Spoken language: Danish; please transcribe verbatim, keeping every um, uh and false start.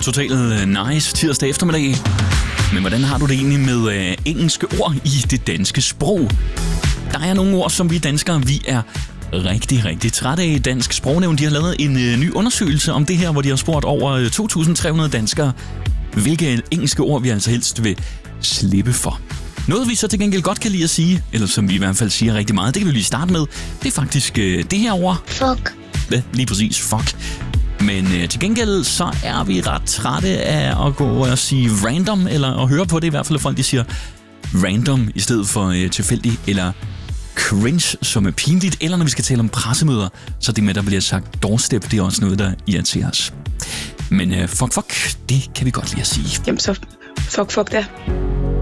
totalt nice tirsdag eftermiddag. Men hvordan har du det egentlig med øh, engelske ord i det danske sprog? Der er nogle ord, som vi danskere, vi er rigtig, rigtig trætte af. Dansk Sprognævn, de har lavet en øh, ny undersøgelse om det her, hvor de har spurgt over to tusind tre hundrede danskere, hvilke engelske ord vi altså helst vil slippe for. Noget vi så til gengæld godt kan lide at sige, eller som vi i hvert fald siger rigtig meget, det kan vi lige starte med, det er faktisk øh, det her ord. Fuck. Ja, lige præcis, fuck. Men øh, til gengæld så er vi ret trætte af at gå og sige random, eller at høre på det i hvert fald, at folk de siger random i stedet for øh, tilfældig, eller cringe, som er pinligt, eller når vi skal tale om pressemøder, så det med, der bliver sagt doorstep, det er også noget, der irriterer os. Men øh, fuck, fuck, det kan vi godt lide at sige. Jamen så fuck, fuck det.